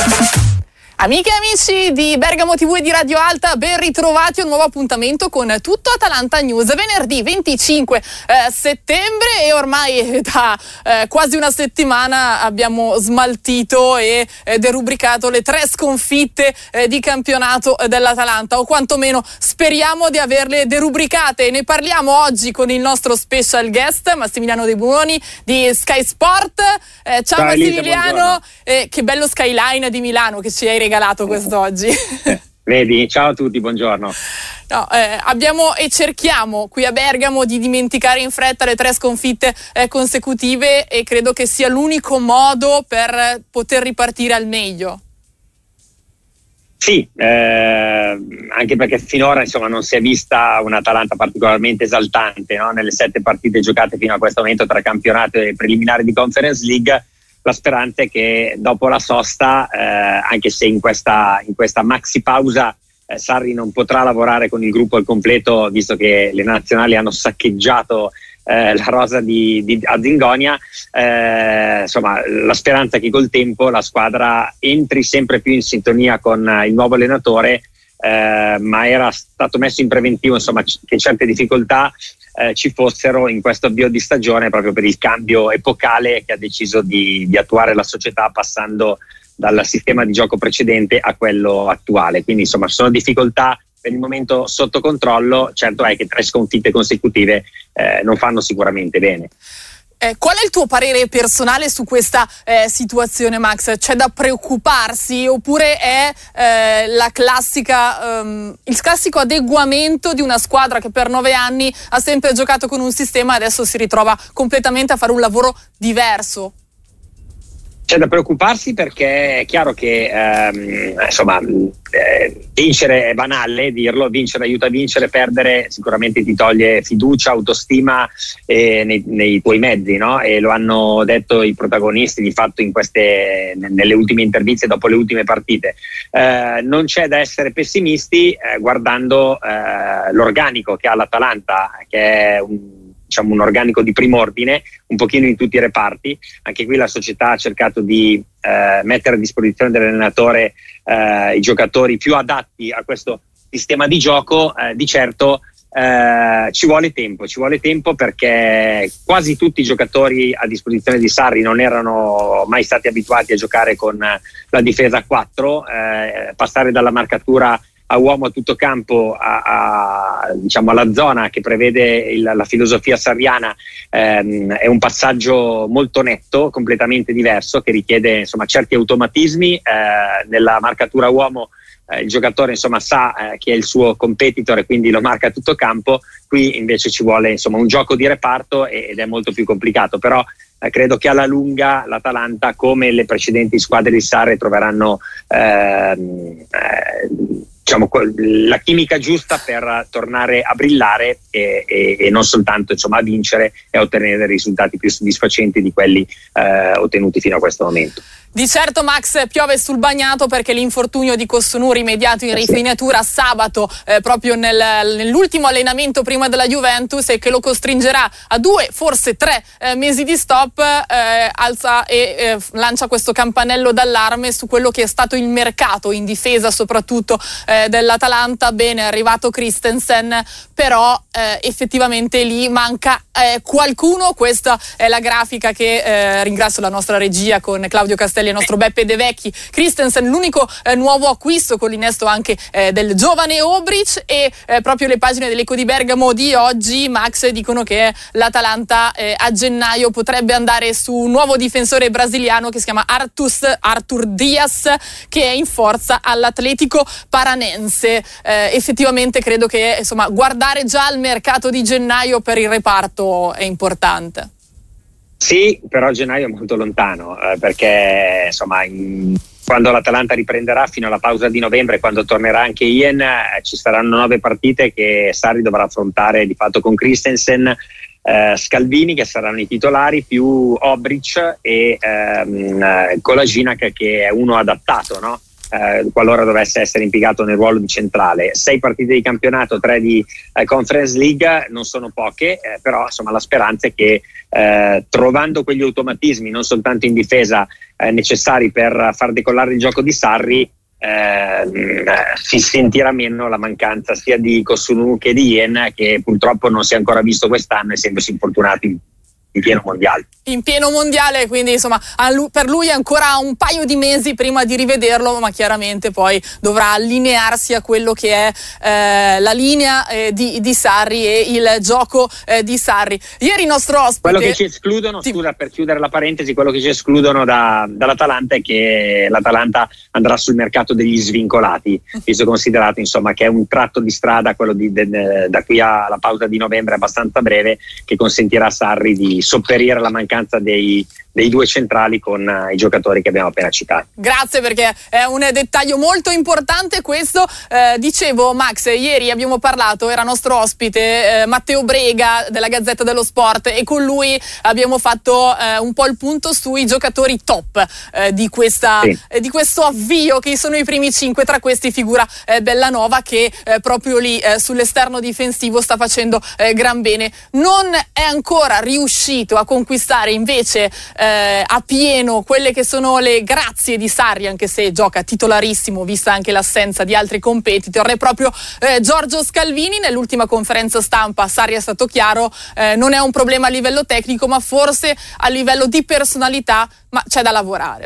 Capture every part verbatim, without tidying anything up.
Amiche e amici di Bergamo tivù e di Radio Alta, ben ritrovati a un nuovo appuntamento con Tutto Atalanta News. Venerdì venticinque eh, settembre e ormai da eh, quasi una settimana abbiamo smaltito e eh, derubricato le tre sconfitte eh, di campionato eh, dell'Atalanta, o quantomeno speriamo di averle derubricate. Ne parliamo oggi con il nostro special guest Massimiliano De Buoni di Sky Sport. Eh, ciao, ciao Massimiliano, eh, che bello skyline di Milano che ci hai regalato quest'oggi. Vedi, ciao a tutti, buongiorno. No, eh, abbiamo e cerchiamo qui a Bergamo di dimenticare in fretta le tre sconfitte eh, consecutive, e credo che sia l'unico modo per poter ripartire al meglio. Sì, eh, anche perché finora insomma non si è vista un'Atalanta particolarmente esaltante, no? Nelle sette partite giocate fino a questo momento tra campionato e preliminari di Conference League. La speranza è che dopo la sosta, eh, anche se in questa, in questa maxi pausa eh, Sarri non potrà lavorare con il gruppo al completo, visto che le nazionali hanno saccheggiato eh, la rosa di, di a Zingonia, eh, insomma la speranza è che col tempo la squadra entri sempre più in sintonia con eh, il nuovo allenatore, eh, ma era stato messo in preventivo insomma c- che certe difficoltà Eh, ci fossero in questo avvio di stagione, proprio per il cambio epocale che ha deciso di, di attuare la società, passando dal sistema di gioco precedente a quello attuale. Quindi insomma sono difficoltà per il momento sotto controllo. Certo è che tre sconfitte consecutive eh, non fanno sicuramente bene. Eh, qual è il tuo parere personale su questa eh, situazione, Max? C'è da preoccuparsi oppure è eh, la classica, um, il classico adeguamento di una squadra che per nove anni ha sempre giocato con un sistema e adesso si ritrova completamente a fare un lavoro diverso? C'è da preoccuparsi perché è chiaro che ehm, insomma eh, vincere è banale dirlo, vincere aiuta a vincere, perdere sicuramente ti toglie fiducia, autostima eh, nei, nei tuoi mezzi, no? E lo hanno detto i protagonisti di fatto in queste, nelle ultime interviste dopo le ultime partite. Eh, non c'è da essere pessimisti eh, guardando eh, l'organico che ha l'Atalanta, che è un diciamo un organico di primo ordine, un pochino in tutti i reparti. Anche qui la società ha cercato di eh, mettere a disposizione dell'allenatore eh, i giocatori più adatti a questo sistema di gioco. Eh, di certo eh, ci vuole tempo, ci vuole tempo perché quasi tutti i giocatori a disposizione di Sarri non erano mai stati abituati a giocare con la difesa a quattro, eh, passare dalla marcatura a uomo a tutto campo a, a, diciamo alla zona che prevede il, la filosofia sarriana, ehm, è un passaggio molto netto, completamente diverso, che richiede insomma certi automatismi. Eh, nella marcatura uomo eh, il giocatore insomma sa eh, chi è il suo competitor e quindi lo marca a tutto campo. Qui invece ci vuole insomma un gioco di reparto ed è molto più complicato, però eh, credo che alla lunga l'Atalanta, come le precedenti squadre di Sarri, troveranno ehm, eh, diciamo la chimica giusta per tornare a brillare e, e, e non soltanto insomma a vincere e a ottenere risultati più soddisfacenti di quelli eh, ottenuti fino a questo momento. Di certo, Max, piove sul bagnato perché l'infortunio di Kosunu rimediato in rifinitura sabato eh, proprio nel, nell'ultimo allenamento prima della Juventus, e che lo costringerà a due, forse tre eh, mesi di stop, eh, alza e eh, lancia questo campanello d'allarme su quello che è stato il mercato in difesa soprattutto eh, dell'Atalanta. Bene, è arrivato Christensen, però eh, effettivamente lì manca eh, qualcuno. Questa è la grafica che eh, ringrazio la nostra regia con Claudio Castelli e il nostro Beppe De Vecchi. Christensen, l'unico eh, nuovo acquisto, con l'innesto anche eh, del giovane Obric, e eh, proprio le pagine dell'Eco di Bergamo di oggi, Max, dicono che l'Atalanta eh, a gennaio potrebbe andare su un nuovo difensore brasiliano che si chiama Artus, Artur Dias, che è in forza all'Atletico Paranense. Eh, effettivamente credo che insomma guardare già al mercato di gennaio per il reparto è importante. Sì, però gennaio è molto lontano, eh, perché insomma in, quando l'Atalanta riprenderà fino alla pausa di novembre, quando tornerà anche Ian, eh, ci saranno nove partite che Sarri dovrà affrontare di fatto con Christensen, eh, Scalvini, che saranno i titolari, più Obric e ehm, Kolasinac, che è uno adattato, no? Eh, qualora dovesse essere impiegato nel ruolo di centrale. Sei partite di campionato, tre di eh, Conference League, non sono poche, eh, però insomma la speranza è che eh, trovando quegli automatismi non soltanto in difesa eh, necessari per far decollare il gioco di Sarri, eh, si sentirà meno la mancanza sia di Kosunu che di Jen, che purtroppo non si è ancora visto quest'anno, essendosi infortunati in pieno mondiale. In pieno mondiale, quindi insomma per lui è ancora un paio di mesi prima di rivederlo, ma chiaramente poi dovrà allinearsi a quello che è eh, la linea eh, di, di Sarri e il gioco eh, di Sarri. Ieri il nostro ospite... Quello che ci escludono, sì. scusa per chiudere la parentesi, quello che ci escludono da, dall'Atalanta è che l'Atalanta andrà sul mercato degli svincolati, visto considerato insomma che è un tratto di strada, quello di, de, de, da qui alla pausa di novembre abbastanza breve, che consentirà a Sarri di sopperire la mancanza dei, dei due centrali con uh, i giocatori che abbiamo appena citato. Grazie, perché è un dettaglio molto importante questo. Eh, dicevo, Max, ieri abbiamo parlato, era nostro ospite eh, Matteo Brega della Gazzetta dello Sport, e con lui abbiamo fatto eh, un po' il punto sui giocatori top eh, di, questa, sì. eh, di questo avvio, che sono i primi cinque. Tra questi figura eh, Bellanova, che eh, proprio lì eh, sull'esterno difensivo sta facendo eh, gran bene. Non è ancora riuscito a conquistare invece eh, a pieno quelle che sono le grazie di Sarri, anche se gioca titolarissimo vista anche l'assenza di altri competitor. È proprio eh, Giorgio Scalvini. Nell'ultima conferenza stampa Sarri è stato chiaro, eh, non è un problema a livello tecnico, ma forse a livello di personalità, ma c'è da lavorare.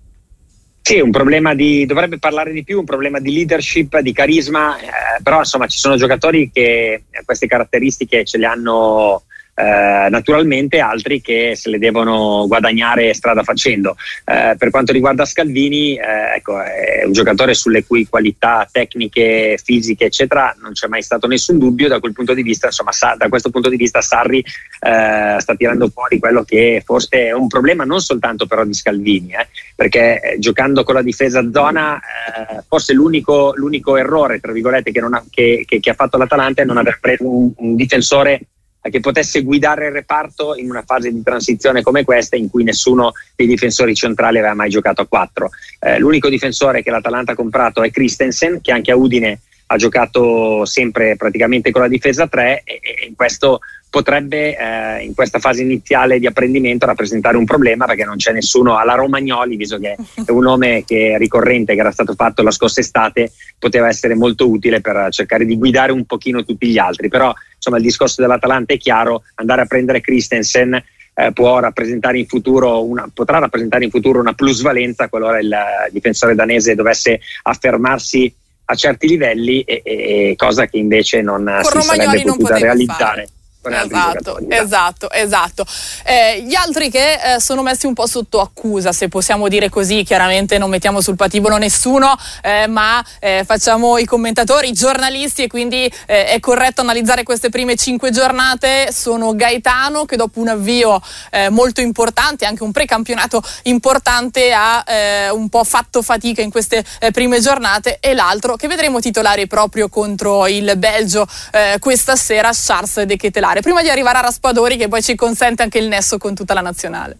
Sì, un problema di, dovrebbe parlare di più, un problema di leadership, di carisma, eh, però insomma ci sono giocatori che queste caratteristiche ce le hanno Eh, naturalmente, altri che se le devono guadagnare strada facendo. Eh, per quanto riguarda Scalvini, eh, ecco, è un giocatore sulle cui qualità tecniche, fisiche eccetera non c'è mai stato nessun dubbio. Da quel punto di vista, insomma, sa, da questo punto di vista Sarri eh, sta tirando fuori quello che forse è un problema non soltanto però di Scalvini, eh, perché eh, giocando con la difesa a zona eh, forse l'unico, l'unico errore tra virgolette che, non ha, che, che, che ha fatto l'Atalanta è non aver preso un, un difensore che potesse guidare il reparto in una fase di transizione come questa, in cui nessuno dei difensori centrali aveva mai giocato a quattro. Eh, l'unico difensore che l'Atalanta ha comprato è Christensen, che anche a Udine ha giocato sempre praticamente con la difesa tre, e, e in questo potrebbe eh, in questa fase iniziale di apprendimento rappresentare un problema, perché non c'è nessuno alla Romagnoli, visto che è un nome che è ricorrente, che era stato fatto la scorsa estate, poteva essere molto utile per cercare di guidare un pochino tutti gli altri. Però insomma il discorso dell'Atalanta è chiaro: andare a prendere Christensen eh, può rappresentare in futuro una, potrà rappresentare in futuro una plusvalenza qualora il difensore danese dovesse affermarsi a certi livelli, e, e cosa che invece non Con si sarebbe potuta realizzare. Fare. Esatto, esatto, esatto. Eh, gli altri che eh, sono messi un po' sotto accusa, se possiamo dire così, chiaramente non mettiamo sul patibolo nessuno, eh, ma eh, facciamo i commentatori, i giornalisti, e quindi eh, è corretto analizzare queste prime cinque giornate. Sono Gaetano, che dopo un avvio eh, molto importante, anche un precampionato importante, ha eh, un po' fatto fatica in queste eh, prime giornate, e l'altro che vedremo titolare proprio contro il Belgio eh, questa sera, Charles De Ketelaere. Prima di arrivare a Raspadori, che poi ci consente anche il nesso con tutta la nazionale.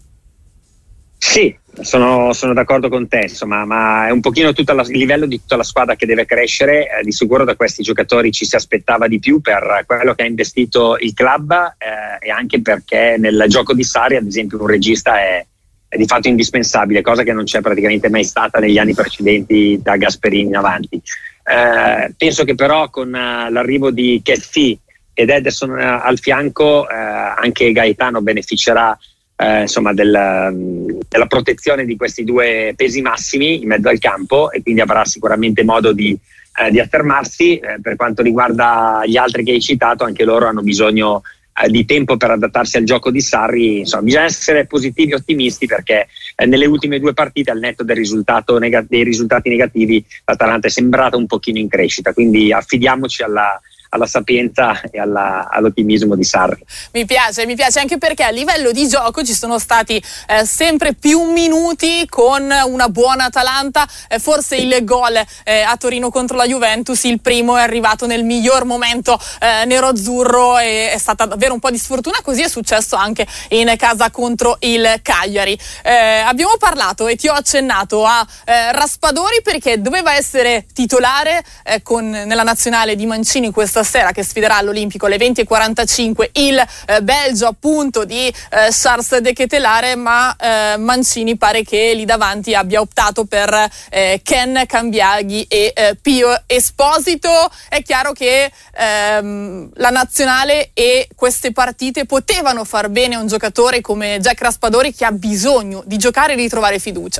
Sì, sono, sono d'accordo con te, insomma, ma è un pochino tutto il livello di tutta la squadra che deve crescere. Eh, di sicuro da questi giocatori ci si aspettava di più per quello che ha investito il club, eh, e anche perché nel gioco di Sarri, ad esempio, un regista è, è di fatto indispensabile, cosa che non c'è praticamente mai stata negli anni precedenti da Gasperini in avanti. Eh, penso che però con uh, l'arrivo di Ketty ed Ederson uh, al fianco, uh, anche Gaetano beneficerà uh, insomma del, um, della protezione di questi due pesi massimi in mezzo al campo, e quindi avrà sicuramente modo di, uh, di affermarsi. Uh, per quanto riguarda gli altri che hai citato, anche loro hanno bisogno uh, di tempo per adattarsi al gioco di Sarri. Insomma, bisogna essere positivi e ottimisti, perché uh, nelle ultime due partite, al netto del risultato neg- dei risultati negativi, l'Atalanta è sembrata un pochino in crescita, quindi affidiamoci alla alla sapienza e alla, all'ottimismo di Sarri. Mi piace, mi piace anche perché a livello di gioco ci sono stati eh, sempre più minuti con una buona Atalanta. Eh, forse il gol eh, a Torino contro la Juventus, il primo, è arrivato nel miglior momento eh, nero-azzurro, e è stata davvero un po' di sfortuna. Così è successo anche in casa contro il Cagliari. Eh, abbiamo parlato e ti ho accennato a eh, Raspadori, perché doveva essere titolare eh, con, nella nazionale di Mancini questa sera, che sfiderà all'Olimpico alle venti e quarantacinque il eh, Belgio appunto di eh, Charles De Ketelaere, ma eh, Mancini pare che lì davanti abbia optato per eh, Ken Cambiaghi e eh, Pio Esposito. È chiaro che ehm, la nazionale e queste partite potevano far bene a un giocatore come Jack Raspadori, che ha bisogno di giocare e di trovare fiducia.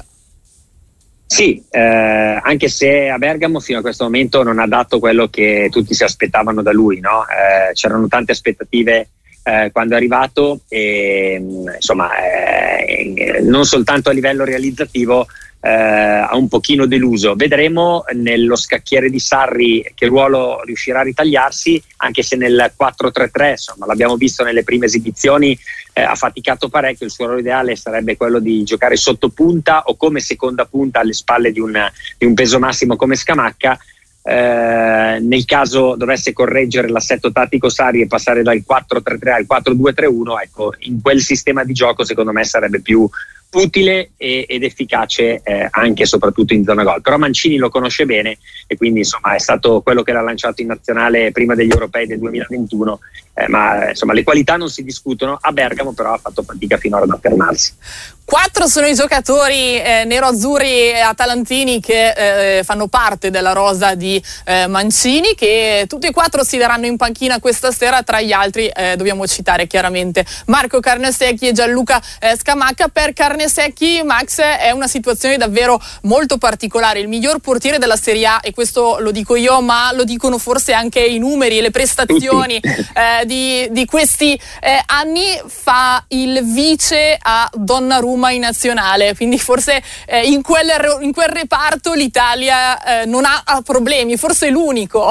Sì, eh, anche se a Bergamo fino a questo momento non ha dato quello che tutti si aspettavano da lui, no? Eh, c'erano tante aspettative eh, quando è arrivato e insomma eh, non soltanto a livello realizzativo eh, ha un pochino deluso. Vedremo nello scacchiere di Sarri che ruolo riuscirà a ritagliarsi, anche se nel quattro tre tre, insomma, l'abbiamo visto nelle prime esibizioni, eh, ha faticato parecchio. Il suo ruolo ideale sarebbe quello di giocare sotto punta o come seconda punta alle spalle di un, di un peso massimo come Scamacca. Eh, nel caso dovesse correggere l'assetto tattico Sarri e passare dal quattro tre tre al quattro due tre uno, ecco, in quel sistema di gioco secondo me sarebbe più utile e, ed efficace eh, anche e soprattutto in zona gol. Però Mancini lo conosce bene e quindi insomma è stato quello che l'ha lanciato in nazionale prima degli europei del duemilaventuno, eh, ma insomma le qualità non si discutono. A Bergamo però ha fatto fatica finora ad affermarsi. Quattro sono i giocatori eh, nero-azzurri e atalantini che eh, fanno parte della rosa di eh, Mancini, che tutti e quattro si daranno in panchina questa sera. Tra gli altri eh, dobbiamo citare chiaramente Marco Carnesecchi e Gianluca eh, Scamacca. Per Carnesecchi, Max, è una situazione davvero molto particolare, il miglior portiere della Serie A, e questo lo dico io, ma lo dicono forse anche i numeri e le prestazioni eh, di, di questi eh, anni. Fa il vice a Donnarumma in nazionale, quindi forse eh, in, quel, in quel reparto l'Italia eh, non ha, ha problemi, forse è l'unico.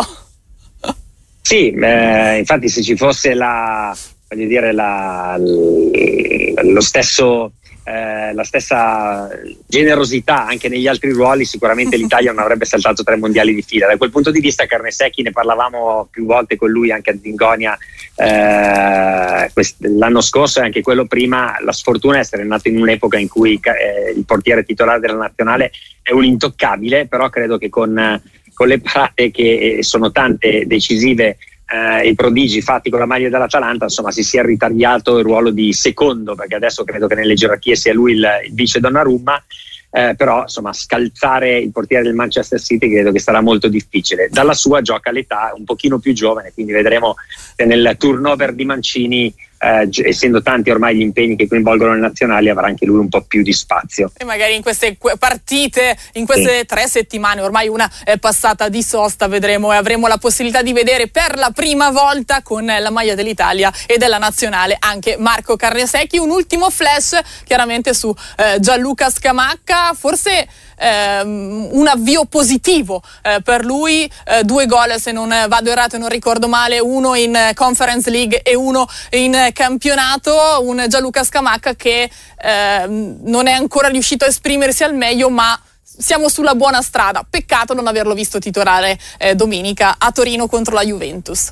Sì, eh, infatti se ci fosse la, voglio dire, la, lo stesso eh, la stessa generosità anche negli altri ruoli, sicuramente l'Italia non avrebbe saltato tre mondiali di fila. Da quel punto di vista Carnesecchi, ne parlavamo più volte con lui anche a Zingonia eh, l'anno scorso e anche quello prima, la sfortuna è essere nato in un'epoca in cui eh, il portiere titolare della nazionale è un intoccabile, però credo che con, con le parate che sono tante, decisive, Eh, i prodigi fatti con la maglia dell'Atalanta, insomma si sia ritagliato il ruolo di secondo, perché adesso credo che nelle gerarchie sia lui il, il vice Donnarumma, eh, però insomma scalzare il portiere del Manchester City credo che sarà molto difficile. Dalla sua gioca l'età, un pochino più giovane, quindi vedremo se nel turnover di Mancini, eh, essendo tanti ormai gli impegni che coinvolgono le nazionali, avrà anche lui un po' più di spazio. E magari in queste partite, in queste sì. tre settimane, ormai una è passata di sosta, vedremo e avremo la possibilità di vedere per la prima volta con la maglia dell'Italia e della nazionale anche Marco Carnesecchi. Un ultimo flash chiaramente su eh, Gianluca Scamacca, forse ehm, un avvio positivo eh, per lui, eh, due gol se non vado errato e non ricordo male, uno in Conference League e uno in campionato. Un Gianluca Scamacca che eh, non è ancora riuscito a esprimersi al meglio, ma siamo sulla buona strada. Peccato non averlo visto titolare eh, domenica a Torino contro la Juventus.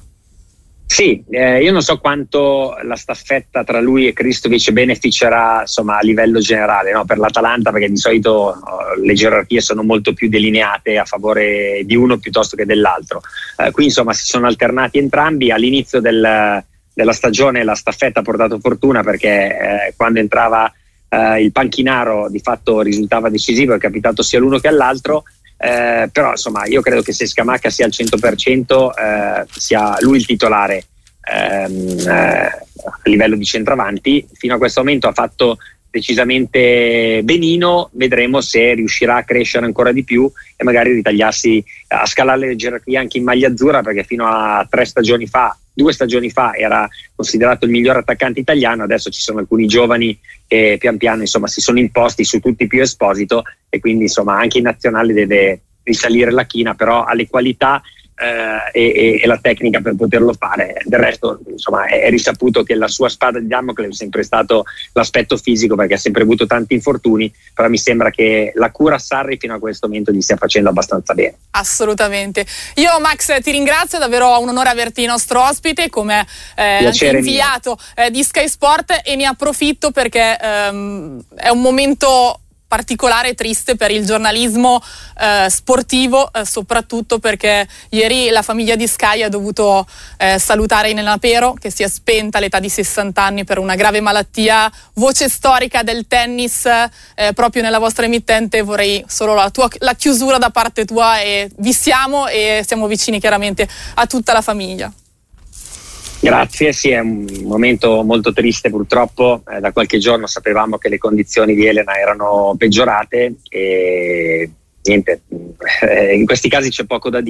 Sì, eh, io non so quanto la staffetta tra lui e Kristovic beneficerà insomma a livello generale, no? Per l'Atalanta, perché di solito oh, le gerarchie sono molto più delineate a favore di uno piuttosto che dell'altro. Eh, qui insomma si sono alternati entrambi. All'inizio del, della stagione la staffetta ha portato fortuna, perché eh, quando entrava eh, il panchinaro di fatto risultava decisivo, è capitato sia l'uno che all'altro. Eh, però insomma io credo che se Scamacca sia al cento per cento eh, sia lui il titolare ehm, eh, a livello di centravanti. Fino a questo momento ha fatto decisamente benino, vedremo se riuscirà a crescere ancora di più e magari ritagliarsi, a scalare le gerarchie anche in maglia azzurra, perché fino a tre stagioni fa due stagioni fa era considerato il miglior attaccante italiano. Adesso ci sono alcuni giovani che pian piano insomma si sono imposti, su tutti più Esposito, e quindi insomma anche in nazionale deve risalire la china, però ha le qualità eh, e, e la tecnica per poterlo fare. Del resto insomma è, è risaputo che la sua spada di Damocle è sempre stato l'aspetto fisico, perché ha sempre avuto tanti infortuni, però mi sembra che la cura Sarri fino a questo momento gli stia facendo abbastanza bene. Assolutamente. Io Max ti ringrazio, davvero un onore averti nostro ospite come eh, inviato eh, di Sky Sport, e ne approfitto perché ehm, è un momento particolare e triste per il giornalismo eh, sportivo, eh, soprattutto perché ieri la famiglia di Sky ha dovuto eh, salutare Elena Pero, che si è spenta all'età di sessanta anni per una grave malattia, voce storica del tennis eh, proprio nella vostra emittente. Vorrei solo la, tua, la chiusura da parte tua, e vi siamo e siamo vicini chiaramente a tutta la famiglia. Grazie, sì, è un momento molto triste purtroppo. Eh, da qualche giorno sapevamo che le condizioni di Elena erano peggiorate e niente, eh, in questi casi c'è poco da dire.